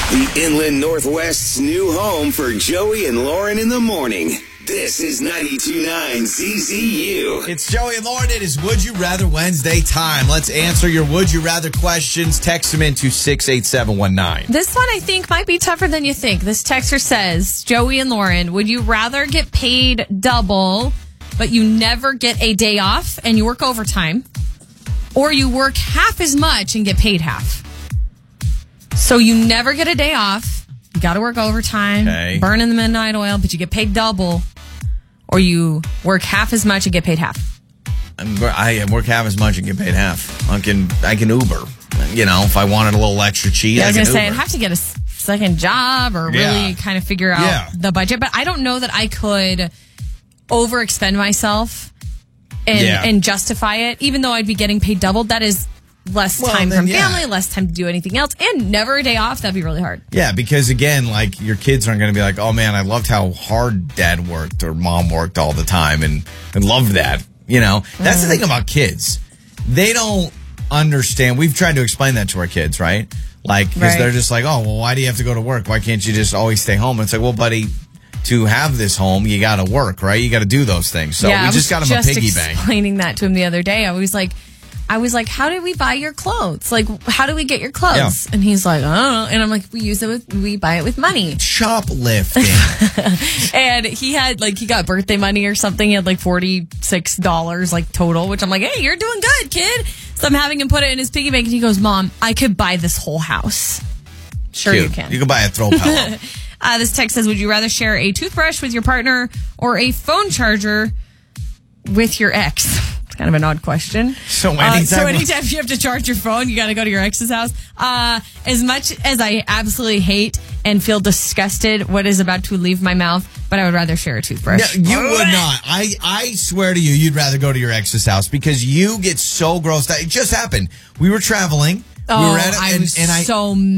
The Inland Northwest's new home for Joey and Lauren in the morning. This is 92.9 ZZU. It's Joey and Lauren. It is Would You Rather Wednesday time. Let's answer your Would You Rather questions. Text them into 68719. This one I think might be tougher than you think. This texter says, Joey and Lauren, would you rather get paid double, but you never get a day off and you work overtime, or you work half as much and get paid half? So you never get a day off. You got to work overtime, burning the midnight oil, but you get paid double. Or you work half as much and get paid half. I work half as much and get paid half. I can Uber. You know, if I wanted a little extra cheese, I was going to say, I'd have to get a second job or really kind of figure out the budget. But I don't know that I could overexpend myself and justify it, even though I'd be getting paid double. That is less time from family, less time to do anything else, and never a day off. That'd be really hard. Yeah, because again, like, your kids aren't going to be like, oh man, I loved how hard dad worked or mom worked all the time and loved that. You know, that's the thing about kids. They don't understand. We've tried to explain that to our kids, right? Like, because they're just like, oh, well, why do you have to go to work? Why can't you just always stay home? And it's like, well, buddy, to have this home, you got to work, right? You got to do those things. So we just got him a piggy bank. Explaining that to him the other day, I was like, how did we buy your clothes? Like, how do we get your clothes? Yeah. And he's like, I don't know. And I'm like, we buy it with money. Shoplifting. And he got birthday money or something. He had like $46 like total, which I'm like, hey, you're doing good, kid. So I'm having him put it in his piggy bank. And he goes, Mom, I could buy this whole house. Sure, Cute. You can. You can buy a throw pillow. This text says, would you rather share a toothbrush with your partner or a phone charger with your ex? Kind of an odd question. So anytime you have to charge your phone, you got to go to your ex's house. As much as I absolutely hate and feel disgusted what is about to leave my mouth, but I would rather share a toothbrush. No, you would not. I swear to you, you'd rather go to your ex's house because you get so grossed out. It just happened. We were traveling. I was so